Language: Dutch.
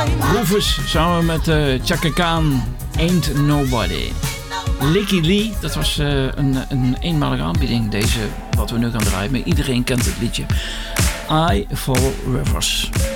Rufus samen met Chaka Khan, Ain't Nobody. Licky Lee, dat was een eenmalige aanbieding, deze wat we nu gaan draaien. Maar iedereen kent het liedje. I Follow Rivers.